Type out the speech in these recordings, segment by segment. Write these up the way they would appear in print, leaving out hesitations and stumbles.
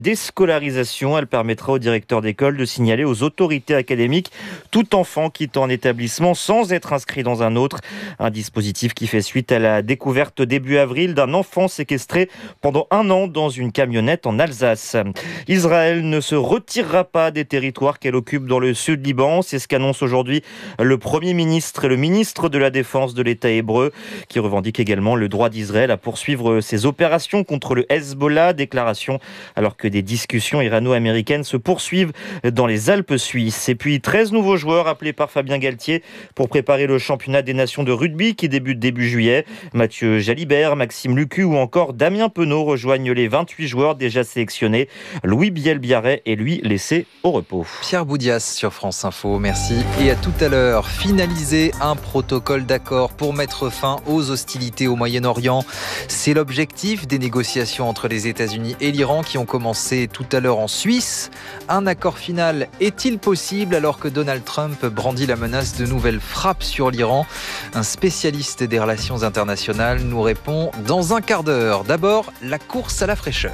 déscolarisation. Elle permettra aux directeurs d'école de signaler aux autorités académiques tout enfant quittant un établissement sans être inscrit dans un autre. Un dispositif qui fait suite à la découverte début avril d'un enfant séquestré pendant 1 an dans une camionnette en Alsace. Israël ne se retirera pas des territoires qu'elle occupe dans le sud Liban. C'est ce qu'annonce aujourd'hui le Premier ministre et le ministre de la Défense de l'État hébreu, qui revendique également le droit d'Israël à poursuivre ses opérations contre le Hezbollah. Déclaration alors que des discussions irano-américaines se poursuivent dans les Alpes suisses. Et puis 13 nouveaux joueurs appelés par Fabien Galtier pour préparer le championnat des nations de rugby qui débute début juillet. Mathieu Jalibert, Maxime Lucu ou encore Damien Penaud rejoignent les 28 joueurs déjà sélectionnés. Louis Biel-Biarret est lui laissé au repos. Pierre Boudias sur France Info, merci et à tout à l'heure. Finaliser un protocole d'accord pour mettre fin aux hostilités au Moyen-Orient. C'est l'objectif des négociations entre les États-Unis et l'Iran qui ont commencé tout à l'heure en Suisse. Un accord final est-il possible alors que Donald Trump brandit la menace de nouvelles frappes sur l'Iran? Un spécialiste des relations internationales nous répond dans un quart d'heure. D'abord, la course à la fraîcheur.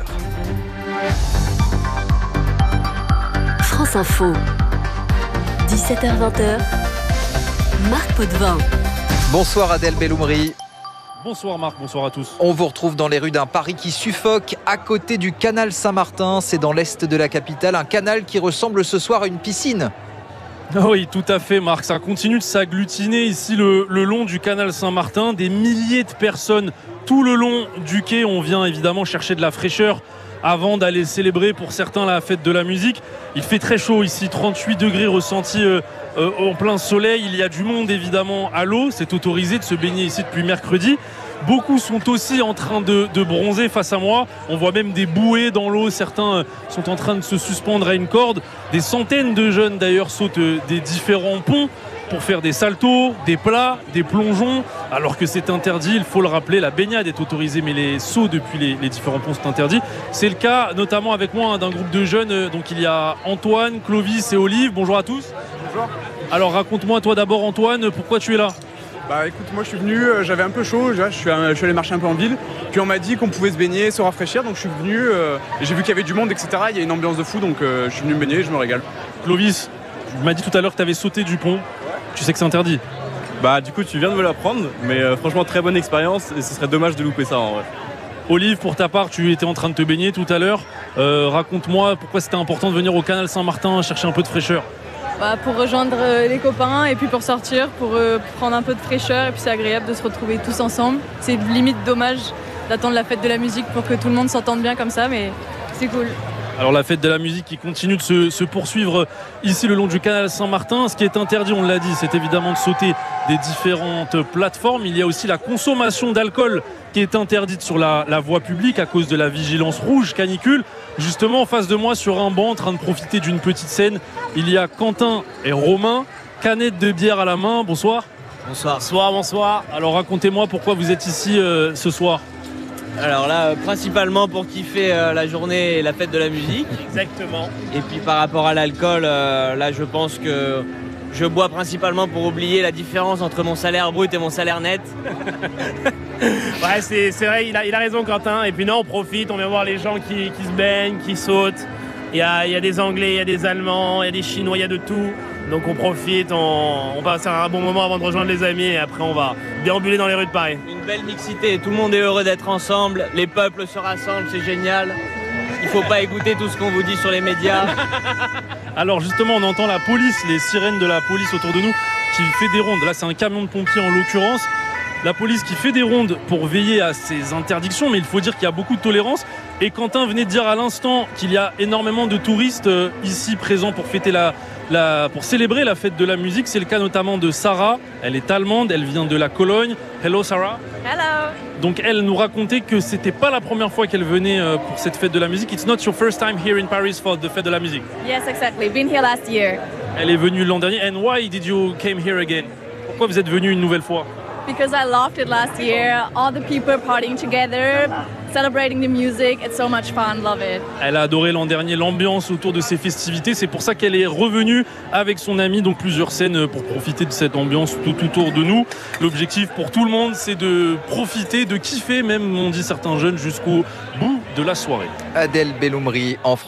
France Info, 17h-20h, Marc Potvin. Bonsoir Adèle Belloumri. Bonsoir Marc, bonsoir à tous. On vous retrouve dans les rues d'un Paris qui suffoque, à côté du canal Saint-Martin. C'est dans l'est de la capitale, un canal qui ressemble ce soir à une piscine. Oui, tout à fait Marc, ça continue de s'agglutiner ici le long du canal Saint-Martin. Des milliers de personnes tout le long du quai. On vient évidemment chercher de la fraîcheur avant d'aller célébrer pour certains la fête de la musique. Il fait très chaud ici, 38 degrés ressentis en plein soleil. Il y a du monde évidemment à l'eau, c'est autorisé de se baigner ici depuis mercredi. Beaucoup sont aussi en train de bronzer face à moi. On voit même des bouées dans l'eau. Certains sont en train de se suspendre à une corde. Des centaines de jeunes d'ailleurs sautent des différents ponts pour faire des saltos, des plats, des plongeons, alors que c'est interdit, il faut le rappeler, la baignade est autorisée, mais les sauts depuis les différents ponts sont interdits. C'est le cas notamment avec moi d'un groupe de jeunes, donc il y a Antoine, Clovis et Olive. Bonjour à tous. Bonjour. Alors raconte-moi toi d'abord Antoine, pourquoi tu es là? Bah écoute, moi je suis venu, j'avais un peu chaud, je suis allé marcher un peu en ville, puis on m'a dit qu'on pouvait se baigner, se rafraîchir, donc je suis venu, et j'ai vu qu'il y avait du monde, etc. Il y a une ambiance de fou, donc je suis venu me baigner, je me régale. Clovis, tu m'as dit tout à l'heure que tu avais sauté du pont. Tu sais que c'est interdit. Bah du coup tu viens de me l'apprendre, mais franchement très bonne expérience et ce serait dommage de louper ça en vrai. Olive, pour ta part, tu étais en train de te baigner tout à l'heure. Raconte-moi pourquoi c'était important de venir au canal Saint-Martin chercher un peu de fraîcheur. Pour rejoindre les copains et puis pour sortir, pour prendre un peu de fraîcheur et puis c'est agréable de se retrouver tous ensemble. C'est limite dommage d'attendre la fête de la musique pour que tout le monde s'entende bien comme ça, mais c'est cool. Alors la fête de la musique qui continue de se poursuivre ici le long du canal Saint-Martin. Ce qui est interdit, on l'a dit, c'est évidemment de sauter des différentes plateformes. Il y a aussi la consommation d'alcool qui est interdite sur la voie publique à cause de la vigilance rouge canicule. Justement en face de moi sur un banc en train de profiter d'une petite scène, il y a Quentin et Romain, canette de bière à la main. Bonsoir. Bonsoir. Bonsoir. Alors racontez-moi pourquoi vous êtes ici ce soir. Alors là, principalement pour kiffer la journée et la fête de la musique. Exactement. Et puis par rapport à l'alcool, là je pense que je bois principalement pour oublier la différence entre mon salaire brut et mon salaire net. Ouais, c'est vrai, il a raison Quentin. Et puis non, on profite, on vient voir les gens qui se baignent, qui sautent. Il y a des Anglais, il y a des Allemands, il y a des Chinois, il y a de tout. Donc on profite, on passe un bon moment avant de rejoindre les amis et après on va déambuler dans les rues de Paris. Une belle mixité, tout le monde est heureux d'être ensemble, les peuples se rassemblent, c'est génial. Il ne faut pas écouter tout ce qu'on vous dit sur les médias. Alors justement, on entend la police, les sirènes de la police autour de nous qui fait des rondes. Là, c'est un camion de pompiers en l'occurrence. La police qui fait des rondes pour veiller à ces interdictions, mais il faut dire qu'il y a beaucoup de tolérance. Et Quentin venait de dire à l'instant qu'il y a énormément de touristes ici présents pour fêter pour célébrer la fête de la musique. C'est le cas notamment de Sarah. Elle est allemande, elle vient de la Cologne. Hello Sarah. Hello. Donc elle nous racontait que c'était pas la première fois qu'elle venait pour cette fête de la musique. It's not your first time here in Paris for the fête de la musique. Yes, exactly. Been here last year. Elle est venue l'an dernier. And why did you came here again? Pourquoi vous êtes venu une nouvelle fois? because I loved it last year. All the people partying together, celebrating the music. It's so much fun. Love it. Elle a adoré l'an dernier l'ambiance autour de ces festivités. C'est pour ça qu'elle est revenue avec son ami. Donc plusieurs scènes pour profiter de cette ambiance tout autour de nous. L'objectif pour tout le monde, c'est de profiter, de kiffer, même on dit certains jeunes, jusqu'au bout de la soirée. Adèle Belloumri en